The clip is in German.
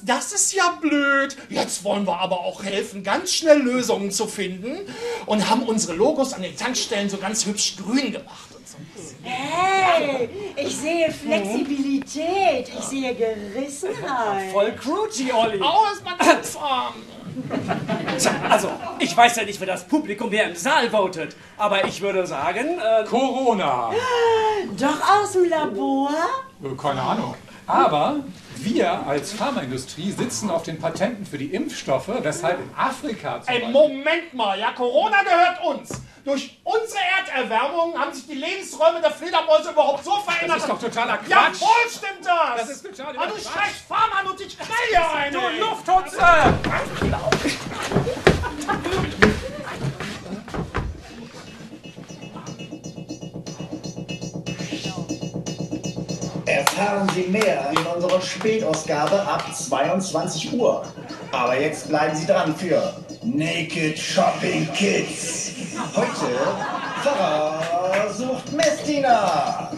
Das ist ja blöd. Jetzt wollen wir aber auch helfen, ganz schnell Lösungen zu finden und haben unsere Logos an den Tankstellen so ganz hübsch grün gemacht und so. Hey, ich sehe Flexibilität, ich sehe Gerissenheit. Voll crunchy, Olli. Aus, mein Kopfarm. Also, ich weiß ja nicht, wer das Publikum hier im Saal votet, aber ich würde sagen... Corona. Doch aus dem Labor? Keine Ahnung. Aber wir als Pharmaindustrie sitzen auf den Patenten für die Impfstoffe, weshalb in Afrika zum Beispiel... Moment mal, ja, Corona gehört uns. Durch unsere Erderwärmung haben sich die Lebensräume der Fledermäuse überhaupt so verändert. Das ist doch totaler Quatsch. Jawohl, stimmt das. Das ist total Aber du scheiß Farmer und ich knall hier eine. Du Lufthutze! Erfahren Sie mehr in unserer Spätausgabe ab 22 Uhr. Aber jetzt bleiben Sie dran für Naked Shopping Kids. Heute Pfarrer sucht Messdiener.